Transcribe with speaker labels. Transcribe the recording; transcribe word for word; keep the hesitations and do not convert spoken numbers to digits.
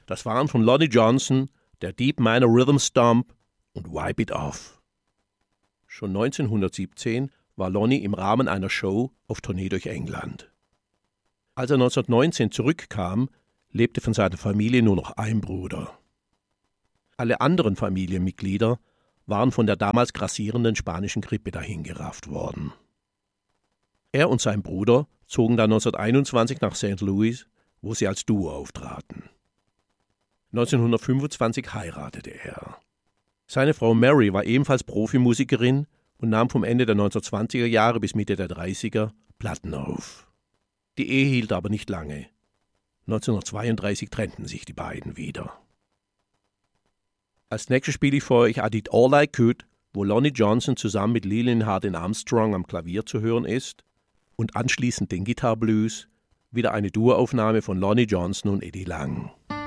Speaker 1: Das waren von Lonnie Johnson der Deep Minor Rhythm Stomp und Wipe It Off. Schon neunzehnhundertsiebzehn war Lonnie im Rahmen einer Show auf Tournee durch England. Als er neunzehnhundertneunzehn zurückkam, lebte von seiner Familie nur noch ein Bruder. Alle anderen Familienmitglieder waren von der damals grassierenden spanischen Grippe dahingerafft worden. Er und sein Bruder zogen dann neunzehnhunderteinundzwanzig nach Saint Louis, wo sie als Duo auftraten. neunzehnhundertfünfundzwanzig heiratete er. Seine Frau Mary war ebenfalls Profimusikerin und nahm vom Ende der neunzehnhundertzwanziger Jahre bis Mitte der dreißiger Platten auf. Die Ehe hielt aber nicht lange. neunzehnhundertzweiunddreißig trennten sich die beiden wieder. Als nächstes spiele ich für euch I Did All I Could, wo Lonnie Johnson zusammen mit Lillian Hardin Armstrong am Klavier zu hören ist, und anschließend den Guitar Blues, wieder eine Duoaufnahme von Lonnie Johnson und Eddie Lang.